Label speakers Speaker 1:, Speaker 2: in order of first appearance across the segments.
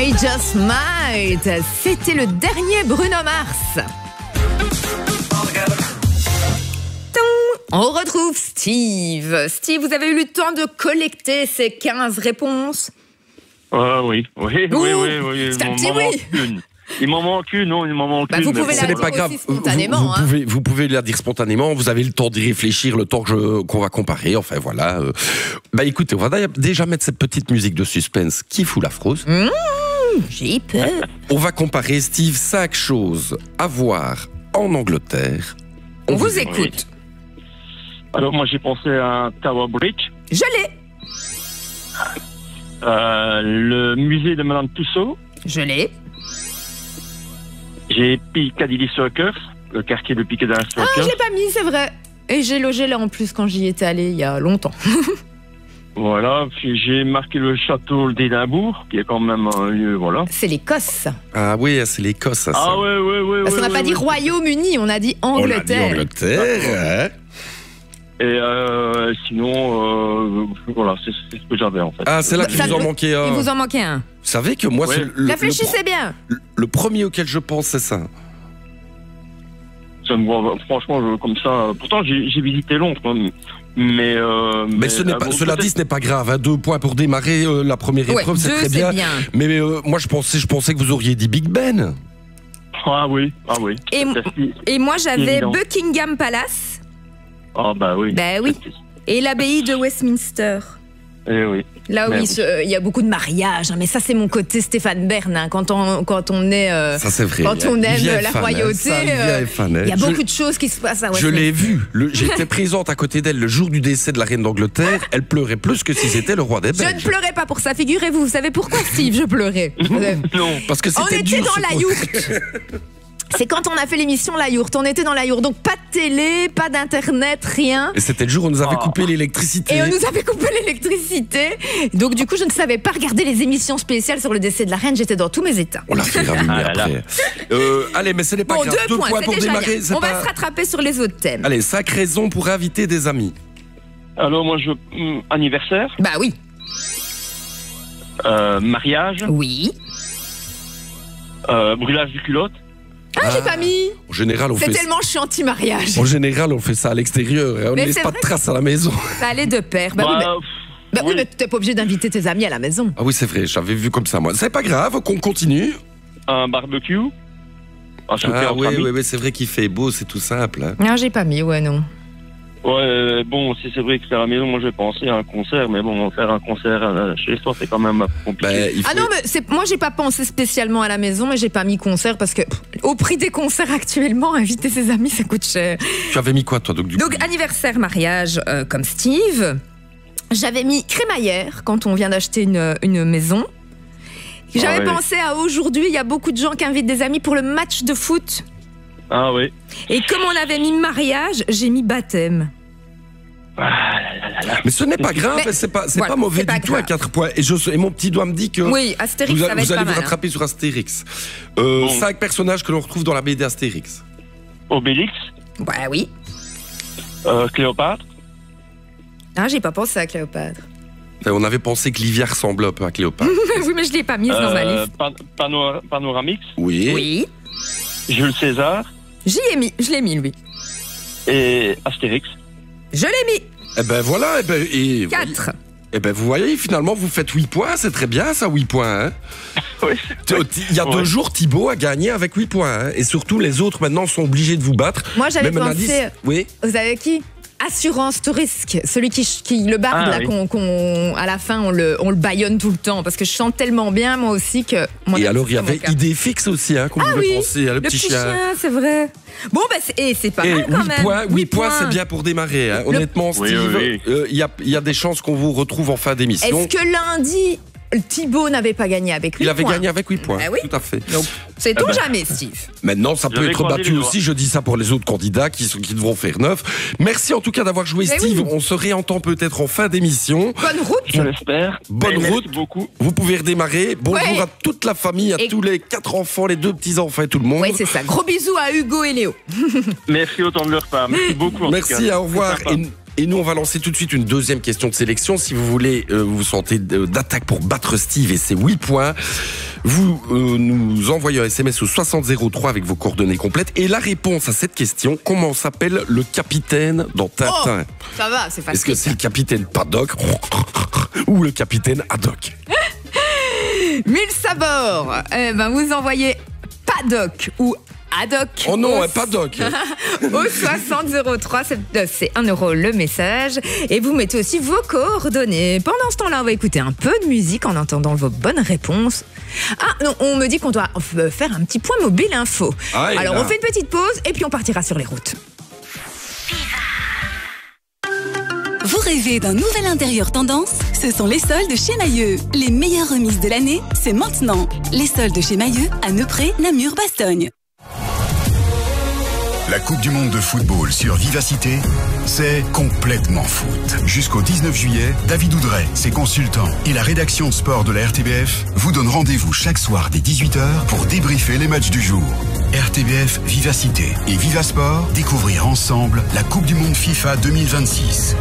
Speaker 1: I Just Might. C'était le dernier Bruno Mars. On retrouve Steve. Steve, vous avez eu le temps de collecter ces 15 réponses?
Speaker 2: Oui.
Speaker 1: C'est un petit oui.
Speaker 2: Il m'en manque une, non, il m'en manque une.
Speaker 1: Vous pouvez la dire
Speaker 3: pas grave.
Speaker 1: aussi spontanément.
Speaker 3: Vous pouvez la dire spontanément, vous avez le temps d'y réfléchir, le temps qu'on va comparer, enfin voilà. Écoutez, on va déjà mettre cette petite musique de suspense qui fout la frousse.
Speaker 1: J'ai peur.
Speaker 3: On va comparer, Steve, 5 choses à voir en Angleterre.
Speaker 1: On vous écoute.
Speaker 2: Alors moi j'ai pensé à Tower Bridge.
Speaker 1: Je l'ai.
Speaker 2: Le musée de Madame Tussauds.
Speaker 1: Je l'ai.
Speaker 2: J'ai Piccadilly Circus, le quartier de Piccadilly Circus.
Speaker 1: Ah, je l'ai pas mis, c'est vrai. Et j'ai logé là en plus quand j'y étais allée il y a longtemps.
Speaker 2: Voilà, puis j'ai marqué le château d'Édimbourg, qui est quand même un lieu, voilà.
Speaker 1: C'est l'Écosse.
Speaker 3: Ah oui, c'est l'Écosse, ça.
Speaker 2: Ah ouais.
Speaker 1: Parce qu'on n'a pas dit Royaume-Uni, on a dit Angleterre.
Speaker 3: On a dit Angleterre, hein.
Speaker 2: Et sinon, voilà, c'est ce que j'avais en fait.
Speaker 3: Ah, c'est là qu'il vous en manquait un.
Speaker 1: Il vous en manquait un.
Speaker 3: Vous savez que moi, c'est
Speaker 1: Réfléchissez bien.
Speaker 3: Le premier auquel je pense, c'est ça.
Speaker 2: Ça me voit, franchement, comme ça. Pourtant, j'ai visité Londres, mais
Speaker 3: cela dit, ce n'est pas grave. Hein, 2 points pour démarrer la première épreuve, c'est très bien. Mais moi, je pensais que vous auriez dit Big Ben.
Speaker 2: Ah oui.
Speaker 1: Et moi, j'avais Buckingham Palace.
Speaker 2: Ah bah oui.
Speaker 1: Bah oui. Et l'abbaye de Westminster.
Speaker 2: Eh oui.
Speaker 1: Là où il y a beaucoup de mariages, hein, mais ça c'est mon côté Stéphane Bern. Hein, quand on est,
Speaker 3: ça c'est vrai.
Speaker 1: Quand on aime la royauté, il y a beaucoup de choses qui se passent à Westminster.
Speaker 3: Je l'ai vu. J'étais présente à côté d'elle le jour du décès de la reine d'Angleterre. Elle pleurait plus que si c'était le roi des Belges.
Speaker 1: Je ne pleurais pas pour ça, figurez-vous. Vous savez pourquoi, Steve, je pleurais?
Speaker 3: Non, parce que c'était dur.
Speaker 1: On était dans la yourte. C'est quand on a fait l'émission La Yourte, on était dans la yourte, donc pas de télé, pas d'internet, rien.
Speaker 3: Et c'était le jour où on nous avait coupé l'électricité.
Speaker 1: Et on nous avait coupé l'électricité. Donc du coup, je ne savais pas regarder les émissions spéciales sur le décès de la reine, j'étais dans tous mes états.
Speaker 3: On l'a fait rallumer après. Allez, mais ce n'est pas grave.
Speaker 1: 2
Speaker 3: points pour démarrer.
Speaker 1: On va se rattraper sur les autres thèmes.
Speaker 3: Allez, 5 raisons pour inviter des amis.
Speaker 2: Alors moi, anniversaire.
Speaker 1: Bah oui.
Speaker 2: Mariage.
Speaker 1: Oui.
Speaker 2: Brûlage du culotte.
Speaker 1: Ah, j'ai pas mis.
Speaker 3: En général,
Speaker 1: c'est tellement je suis anti-mariage.
Speaker 3: En général, on fait ça à l'extérieur. On ne laisse pas de traces à la maison.
Speaker 1: Ça allait de pair. Oui, mais t'es pas obligé d'inviter tes amis à la maison.
Speaker 3: Ah oui, c'est vrai, j'avais vu comme ça, moi. C'est pas grave, qu'on continue.
Speaker 2: Un barbecue.
Speaker 3: Oui, c'est vrai qu'il fait beau, c'est tout simple. Hein.
Speaker 1: Non, j'ai pas mis, non.
Speaker 2: Ouais, bon, si c'est vrai que c'est à la maison, moi j'ai pensé à un concert, mais bon, faire un concert chez soi, c'est quand même compliqué.
Speaker 1: Ah non, mais moi j'ai pas pensé spécialement à la maison, mais j'ai pas mis concert parce que au prix des concerts actuellement, inviter ses amis, ça coûte cher.
Speaker 3: Tu avais mis quoi, toi, donc
Speaker 1: anniversaire, mariage, comme Steve. J'avais mis crémaillère quand on vient d'acheter une maison. J'avais pensé à aujourd'hui, il y a beaucoup de gens qui invitent des amis pour le match de foot.
Speaker 2: Ah oui.
Speaker 1: Et comme on avait mis mariage, j'ai mis baptême.
Speaker 3: Mais ce n'est pas grave, c'est pas mauvais du tout à 4 points. Et mon petit doigt me dit que
Speaker 1: oui, Astérix,
Speaker 3: vous
Speaker 1: ça va être
Speaker 3: allez
Speaker 1: pas
Speaker 3: vous rattraper sur Astérix. 5 personnages que l'on retrouve dans la BD Astérix.
Speaker 2: Obélix.
Speaker 1: Bah oui.
Speaker 2: Cléopâtre.
Speaker 1: Ah, j'ai pas pensé à Cléopâtre.
Speaker 3: On avait pensé que Livia ressemblait un peu à Cléopâtre.
Speaker 1: Oui, mais je l'ai pas mise dans ma liste.
Speaker 2: Panoramix.
Speaker 3: Oui.
Speaker 2: Jules César.
Speaker 1: Je l'ai mis, lui.
Speaker 2: Et Astérix.
Speaker 1: Je l'ai mis.
Speaker 3: Eh ben voilà,
Speaker 1: 4.
Speaker 3: Eh ben vous voyez, finalement vous faites 8 points, c'est très bien ça, 8 points. Hein.
Speaker 2: Oui.
Speaker 3: Il y a 2 jours, Thibaut a gagné avec 8 points. Hein. Et surtout, les autres maintenant sont obligés de vous battre.
Speaker 1: Moi j'avais pensé...
Speaker 3: Oui.
Speaker 1: Vous savez qui ? Assurance tout risque, celui qui le barde là, oui. À la fin on le baïonne tout le temps parce que je chante tellement bien moi aussi que.
Speaker 3: Et alors il y avait idée fixe aussi qu'on pouvait penser à le petit chien.
Speaker 1: C'est vrai. Bon c'est pas mal quand même.
Speaker 3: 8 points c'est bien pour démarrer. Hein. Honnêtement Steve, il y a des chances qu'on vous retrouve en fin d'émission.
Speaker 1: Est-ce que lundi Thibaut n'avait pas gagné avec 8 points.
Speaker 3: Il avait gagné avec 8 points,
Speaker 1: oui.
Speaker 3: Tout à fait.
Speaker 1: Donc, c'est tout jamais, Steve.
Speaker 3: Maintenant, ça peut être battu aussi. Je dis ça pour les autres candidats qui devront faire 9. Merci en tout cas d'avoir joué, Steve. Oui. On se réentend peut-être en fin d'émission.
Speaker 1: Bonne route.
Speaker 2: Je l'espère.
Speaker 3: Bonne route.
Speaker 2: Merci beaucoup.
Speaker 3: Vous pouvez redémarrer. Bonjour à toute la famille, à tous les 4 enfants, les 2 petits-enfants et tout le monde.
Speaker 1: Oui, c'est ça. Gros bisous à Hugo et Léo.
Speaker 2: Merci autant de leur part. Merci beaucoup.
Speaker 3: Merci, au revoir. Et nous, on va lancer tout de suite une deuxième question de sélection. Si vous voulez, vous sentez d'attaque pour battre Steve et ses 8 points. Vous nous envoyez un SMS au 6003 avec vos coordonnées complètes et la réponse à cette question, comment s'appelle le capitaine dans Tintin?
Speaker 1: Ça va, c'est facile.
Speaker 3: Est-ce que c'est le capitaine Paddock ou le capitaine Haddock?
Speaker 1: Mille sabords. Vous envoyez Paddock ou Haddock.
Speaker 3: Oh non, Paddock.
Speaker 1: Au 6003, c'est 1 euro le message. Et vous mettez aussi vos coordonnées. Pendant ce temps-là, on va écouter un peu de musique en entendant vos bonnes réponses. Ah non, on me dit qu'on doit faire un petit point mobile info. Alors on fait une petite pause et puis on partira sur les routes.
Speaker 4: Vous rêvez d'un nouvel intérieur tendance? Ce sont les soldes chez Mailleux. Les meilleures remises de l'année, c'est maintenant. Les soldes chez Mailleux à Neupré, Namur, Bastogne.
Speaker 5: La Coupe du Monde de football sur Vivacité, c'est complètement foot. Jusqu'au 19 juillet, David Oudret, ses consultants et la rédaction de sport de la RTBF vous donnent rendez-vous chaque soir dès 18h pour débriefer les matchs du jour. RTBF Vivacité et Vivasport, découvrir ensemble la Coupe du Monde FIFA 2026.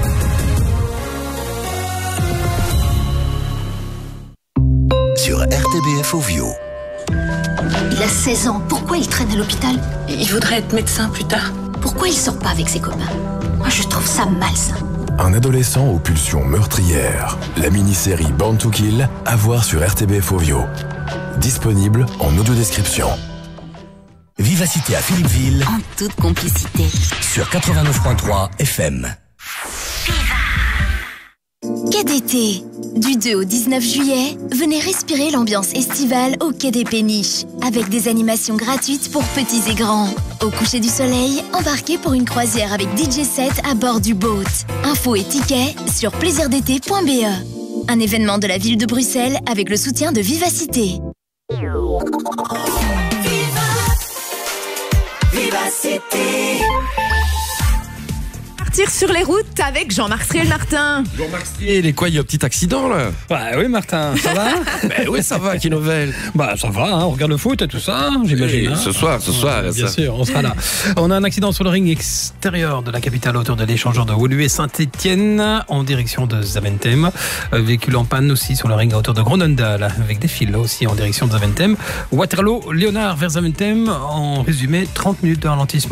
Speaker 6: Sur RTBF Ovio.
Speaker 7: Il a 16 ans, pourquoi il traîne à l'hôpital?
Speaker 8: Il voudrait être médecin plus tard.
Speaker 7: Pourquoi il sort pas avec ses copains? Moi je trouve ça malsain.
Speaker 9: Un adolescent aux pulsions meurtrières. La mini-série Born to Kill, à voir sur RTBF Ovio. Disponible en audio-description.
Speaker 6: Vivacité à Philippeville.
Speaker 4: En toute complicité.
Speaker 6: Sur 89.3 FM.
Speaker 7: Quai d'été. Du 2 au 19 juillet, venez respirer l'ambiance estivale au Quai des Péniches, avec des animations gratuites pour petits et grands. Au coucher du soleil, embarquez pour une croisière avec DJ set à bord du boat. Infos et tickets sur plaisirdété.be. Un événement de la ville de Bruxelles avec le soutien de Vivacité.
Speaker 1: Vivacité. Partir sur les routes avec Jean-Marc Striel-Martin.
Speaker 3: Jean-Marc Striel, et quoi, il y a un petit accident là?
Speaker 10: Bah oui Martin, ça va?
Speaker 3: Ben oui, ça va, quelle nouvelle?
Speaker 10: Bah ça va, on regarde le foot et tout ça, j'imagine.
Speaker 3: Oui, ce soir.
Speaker 10: Bien sûr, on sera là. On a un accident sur le ring extérieur de la capitale autour de l'échangeur de Woluwe Saint-Étienne en direction de Zaventem. Véhicule en panne aussi sur le ring à hauteur de Gronendal avec des fils aussi en direction de Zaventem. Waterloo, Léonard vers Zaventem, en résumé 30 minutes de ralentissement.